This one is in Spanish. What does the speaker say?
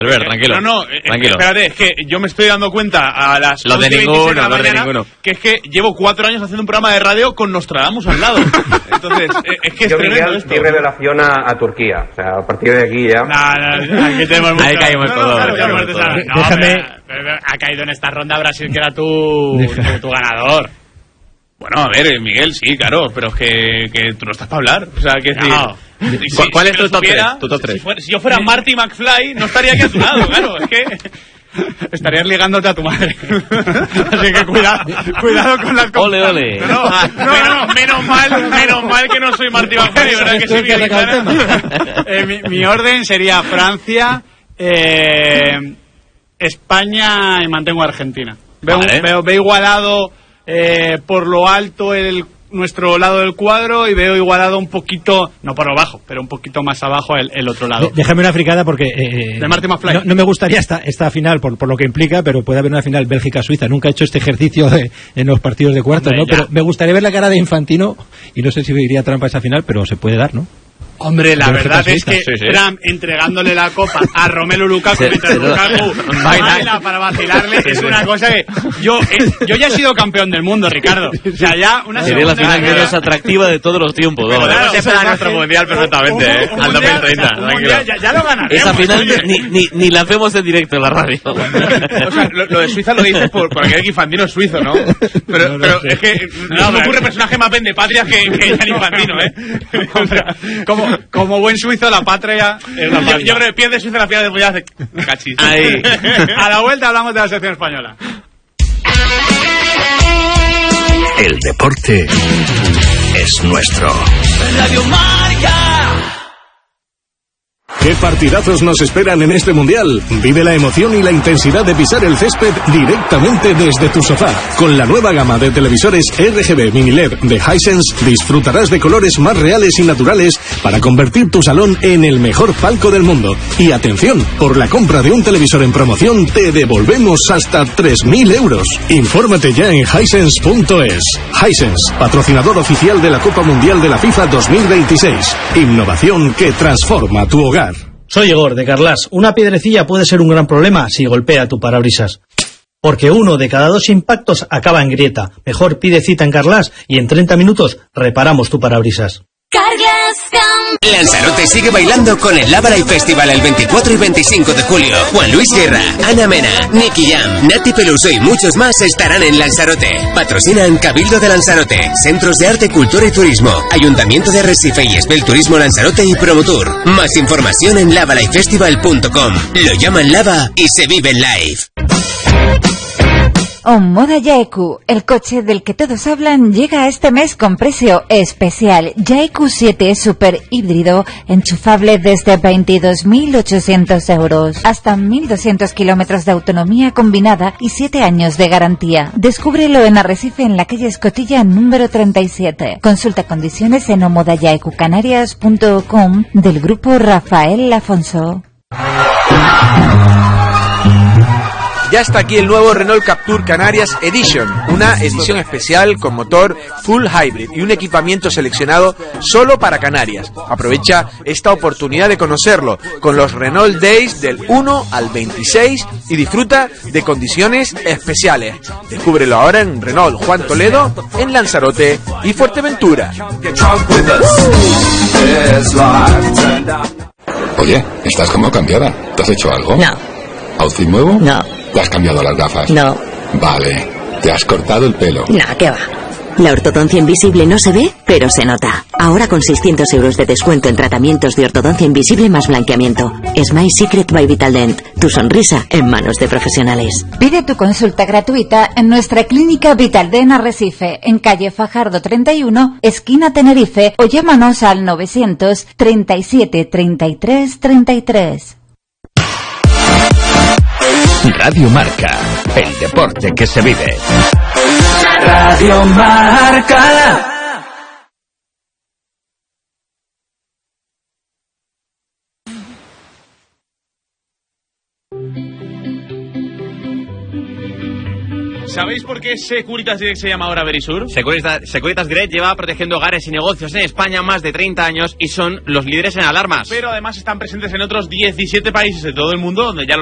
Albert, tranquilo. Tranquilo. Espérate, es que yo me estoy dando cuenta a las 11:26 de la mañana que es que llevo 4 años haciendo un programa de radio con Nostradamus al lado. Entonces, es que es tremendo esto. Mi revelación a Turquía. O sea, a partir de aquí ya... Ahí caímos todos. Déjame... Ha caído en esta ronda Brasil, que era tu ganador. Bueno, a ver, Miguel, sí, claro, pero es que tú no estás para hablar. O sea, que decir, ¿Cuál es tu top 3? Si yo fuera Marty McFly, no estaría aquí a tu lado, claro. Es que estarías ligándote a tu madre. Así que cuidado con las cosas. Ole. No, menos mal que no soy Marty McFly, ¿verdad? Que sí, mi orden sería Francia, España y mantengo a Argentina. Veo igualado por lo alto nuestro lado del cuadro y veo igualado un poquito, no por lo bajo, pero un poquito más abajo el otro lado. Déjame una fricada porque de Marty McFly. No me gustaría esta final por lo que implica, pero puede haber una final Bélgica-Suiza. Nunca he hecho este ejercicio en los partidos de cuartos, ¿no? Pero me gustaría ver la cara de Infantino y no sé si iría trampa a esa final, pero se puede dar, ¿no? Hombre, la verdad es que Trump entregándole la copa a Romelu Lukaku mientras Lukaku baila para vacilarle es una cosa que yo ya he sido campeón del mundo, Ricardo. O sea, ya una sería la final menos atractiva de todos los tiempos. Claro, ese era nuestro mundial perfectamente, al 2030. Ya lo ganaremos. Esa final ni la hacemos en directo en la radio. O sea, lo de Suiza lo dices por aquel que Infantino es suizo, ¿no? Pero es que no me ocurre personaje más pendepatrias que Gianni Infantino, O sea, como buen suizo, la patria. Yo creo que pierde Suiza la piedra de ya hace cachis. Ahí. A la vuelta hablamos de la selección española. El deporte es nuestro. Radio Marca. ¿Qué partidazos nos esperan en este Mundial? Vive la emoción y la intensidad de pisar el césped directamente desde tu sofá. Con la nueva gama de televisores RGB Mini LED de Hisense disfrutarás de colores más reales y naturales para convertir tu salón en el mejor palco del mundo. Y atención, por la compra de un televisor en promoción te devolvemos hasta 3.000 euros. Infórmate ya en hisense.es. Hisense, patrocinador oficial de la Copa Mundial de la FIFA 2026. Innovación que transforma tu hogar. Soy Igor, de Carlas. Una piedrecilla puede ser un gran problema si golpea tu parabrisas. Porque 1 de cada 2 impactos acaba en grieta. Mejor pide cita en Carlas y en 30 minutos reparamos tu parabrisas. Lanzarote sigue bailando con el Lava Live Festival el 24 y 25 de julio. Juan Luis Guerra, Ana Mena, Nicky Jam, Nati Peluso y muchos más estarán en Lanzarote. Patrocinan Cabildo de Lanzarote, Centros de Arte, Cultura y Turismo, Ayuntamiento de Arrecife y Esbel Turismo Lanzarote y Promotour. Más información en lavalifefestival.com. Lo llaman Lava y se vive en live. Moda Yaeku, el coche del que todos hablan, llega este mes con precio especial. Yaeku 7 Super híbrido, enchufable desde 22.800 euros. Hasta 1.200 kilómetros de autonomía combinada y 7 años de garantía. Descúbrelo en Arrecife, en la calle Escotilla, número 37. Consulta condiciones en omodayaecucanarias.com del grupo Rafael Afonso. Ya está aquí el nuevo Renault Captur Canarias Edition, una edición especial con motor full hybrid y un equipamiento seleccionado solo para Canarias. Aprovecha esta oportunidad de conocerlo con los Renault Days del 1 al 26 y disfruta de condiciones especiales. Descúbrelo ahora en Renault Juan Toledo, en Lanzarote y Fuerteventura. Oye, estás como cambiada. ¿Te has hecho algo? No. ¿Outfit nuevo? No. ¿Te has cambiado las gafas? No. Vale. ¿Te has cortado el pelo? No, ¿qué va? La ortodoncia invisible no se ve, pero se nota. Ahora con 600 euros de descuento en tratamientos de ortodoncia invisible más blanqueamiento. Smile Secret by Vitaldent. Tu sonrisa en manos de profesionales. Pide tu consulta gratuita en nuestra clínica Vitaldent Arrecife, en calle Fajardo 31, esquina Tenerife, o llámanos al 937 33 33. Radio Marca, el deporte que se vive. Radio Marca. ¿Sabéis por qué Securitas Direct se llama ahora Verisur? Securitas Direct lleva protegiendo hogares y negocios en España más de 30 años y son los líderes en alarmas. Pero además están presentes en otros 17 países de todo el mundo, donde ya